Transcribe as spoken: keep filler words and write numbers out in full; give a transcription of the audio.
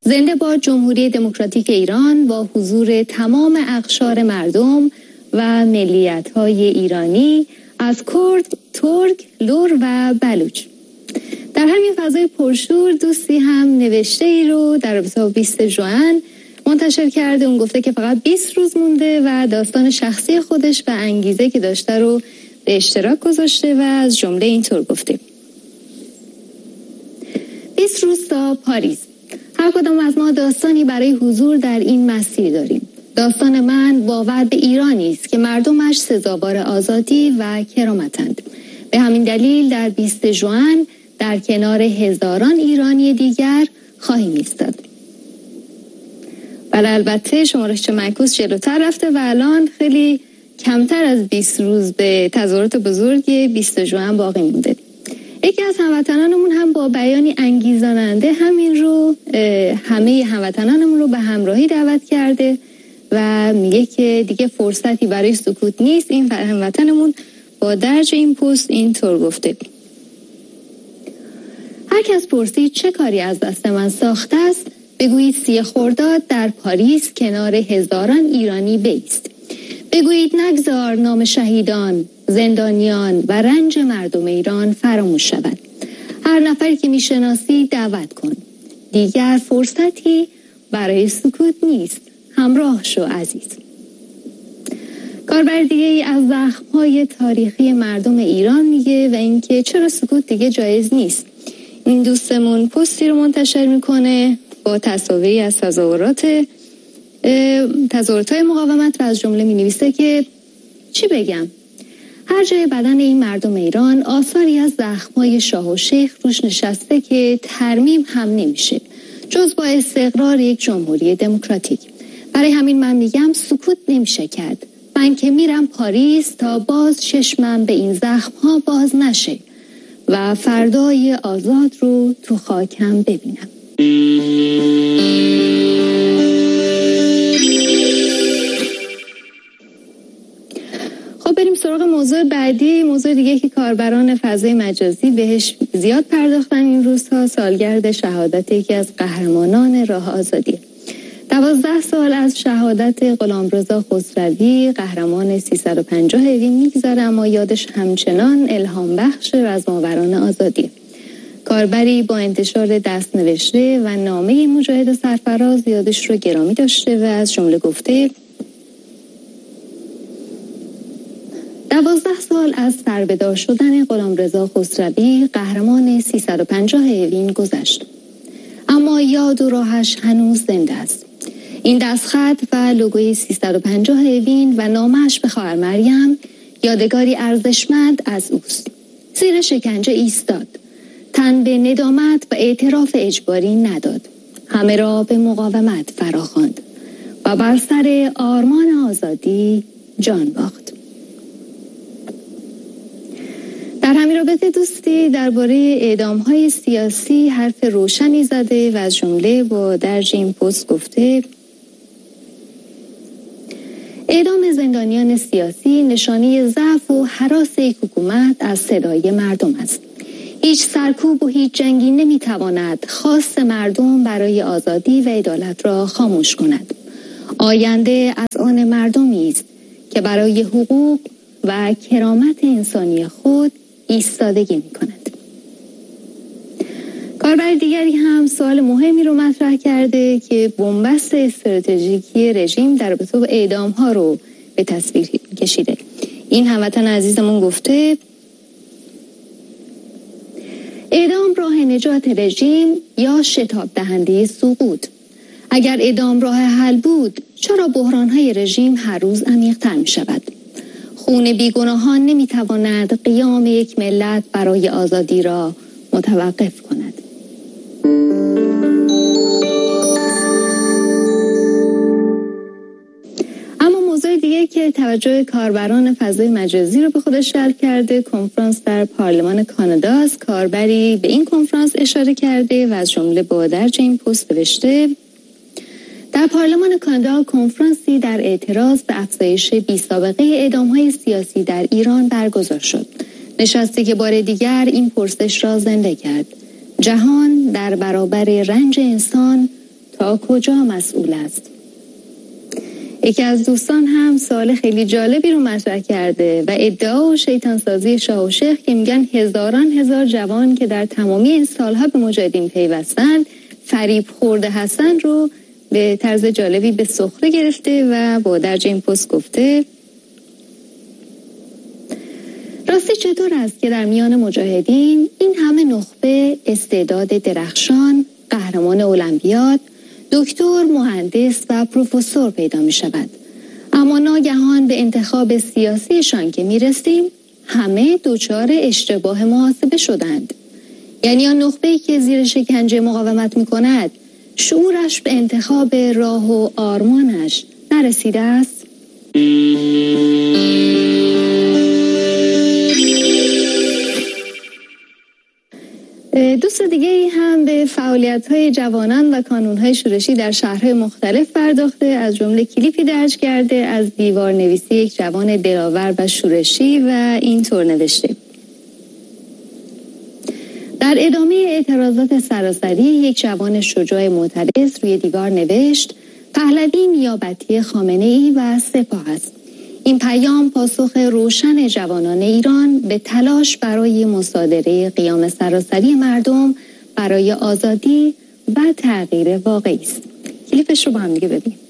زنده باد جمهوری دموکراتیک ایران با حضور تمام اقشار مردم و ملیت‌های ایرانی از کرد، ترک، لور و بلوچ. در همین فضای پرشور دوستی هم نوشته ای رو در رابطه با بیست ژوئن منتشر کرده. اون گفته که فقط بیست روز مونده و داستان شخصی خودش و انگیزه که داشته رو به اشتراک گذاشته و از جمله اینطور گفته: بیست روز تا پاریس. هر کدام از ما داستانی برای حضور در این مسیر داریم. داستان من باور به ایرانی است که مردمش سزاوار آزادی و کرامتند. به همین دلیل در بیست ژوئن در کنار هزاران ایرانی دیگر خواهیم ایستاد. ولی البته شمارش معکوس جلوتر رفته و الان خیلی کمتر از بیست روز به تظاهرات بزرگ بیست ژوئن باقی مونده. یکی از هموطنانمون هم با بیانی انگیزاننده همین رو همه هموطنانمون رو به همراهی دعوت کرده و میگه که دیگه فرصتی برای سکوت نیست. این هموطنمون با درج این پست اینطور گفته: هر کس پرسید چه کاری از دست من ساخته است، بگویید سی خرداد در پاریس کنار هزاران ایرانی بایست. بگویید نگذار نام شهیدان، زندانیان و رنج مردم ایران فراموش شود. هر نفری که میشناسی دعوت کن. دیگر فرصتی برای سکوت نیست. همراه شو عزیز. کاربر دیگه ای از زخم‌های تاریخی مردم ایران میگه و اینکه چرا سکوت دیگه جایز نیست. این دوستمون پستی رو منتشر میکنه با تصاویری از تظاهرات تظاهرات‌های مقاومت و از جمله می‌نویسه که چی بگم؟ هر جای بدن این مردم ایران آثاری از زخم‌های شاه و شیخ روش نشسته که ترمیم هم نمیشه جز با استقرار یک جمهوری دموکراتیک. برای همین من میگم سکوت نمیشه کرد. من که میرم پاریس تا باز چشمم به این زخم‌ها باز نشه و فردای آزاد رو تو خاکم ببینم. خب بریم سراغ موضوع بعدی. موضوع دیگه که کاربران فضای مجازی بهش زیاد پرداختن این روزها سالگرد شهادت یکی از قهرمانان راه آزادی. دوازده سال از شهادت غلامرضا خسروی قهرمان سیصد و پنجاه اوین میگذره، اما یادش همچنان الهام بخش رزماوران آزادی. کاربری با انتشار دست نوشته و نامه مجاهد سرفراز یادش رو گرامی داشته و از جمله گفته: دوازده سال از سربدار شدن غلامرضا خسروی قهرمان سیصد و پنجاه اوین گذشت، اما یاد و راهش هنوز زنده است. این دستخط و لوگوی سیصد و پنجاه اوین و نامش به خواهر مریم یادگاری ارزشمند از اوست. زیر شکنجه ایستاد، تن به ندامت و اعتراف اجباری نداد، همه را به مقاومت فراخواند و بر سر آرمان آزادی جان باخت. در همین رابطه دوستی درباره اعدام‌های سیاسی حرف روشنی زده و از جمله با درج این پست گفته: اعدام زندانیان سیاسی نشانه ضعف و هراس یک حکومت از صدای مردم است. هیچ سرکوب و هیچ جنگی نمیتواند خواست مردم برای آزادی و عدالت را خاموش کند. آینده از آن مردمی است که برای حقوق و کرامت انسانی خود ایستادگی می‌کند. کاربر دیگری هم سوال مهمی رو مطرح کرده که بنبست استراتژیکی رژیم در رابطه با اعدام‌ها رو به تصویر کشیده. این هموطن عزیزمون گفته: اعدام راه نجات رژیم یا شتاب دهنده سقوط. اگر اعدام راه حل بود چرا بحران‌های رژیم هر روز عمیق‌تر می‌شود؟ خون بیگناهان نمی‌تواند قیام یک ملت برای آزادی را متوقف کند. اما موضوع دیگه که توجه کاربران فضای مجازی رو به خودش جلب کرده کنفرانس در پارلمان کانادا است. کاربری به این کنفرانس اشاره کرده و از جمله با درج این پست نوشته: در پارلمان کانادا کنفرانسی در اعتراض به افزایش بی‌سابقه اعدام‌های سیاسی در ایران برگزار شد. نشستی که بار دیگر این پرسش را زنده کرد: جهان در برابر رنج انسان تا کجا مسئول است؟ یکی از دوستان هم سوال خیلی جالبی رو مطرح کرده و ادعا و شیطان سازی شاه و شیخ که میگن هزاران هزار جوان که در تمامی این سالها به مجاهدین پیوستن فریب خورده هستن رو به طرز جالبی به سخره گرفته و با درج این پست گفته راستی چطور است که در میان مجاهدین این همه نخبه، استعداد درخشان، قهرمان المپیاد، دکتر، مهندس و پروفسور پیدا می شود، اما ناگهان به انتخاب سیاسیشان که می رسیم همه دچار اشتباه محاسبه شدند. یعنی آن نخبه‌ای که زیر شکنجه مقاومت می کند شعورش به انتخاب راه و آرمانش نرسیده است. دوست دیگه هم به فعالیت‌های جوانان و کانون‌های شورشی در شهرهای مختلف پرداخته، از جمله کلیپی درج کرده از دیوار نویسی یک جوان دلاور و شورشی و اینطور نوشته: در ادامه اعتراضات سراسری یک جوان شجاع معترض روی دیوار نوشت پهلوی نیابتی خامنه‌ای و سپاه است. این پیام پاسخ روشن جوانان ایران به تلاش برای مصادره قیام سراسری مردم برای آزادی و تغییر واقعی است. کلیپش رو با هم دیگه ببینیم.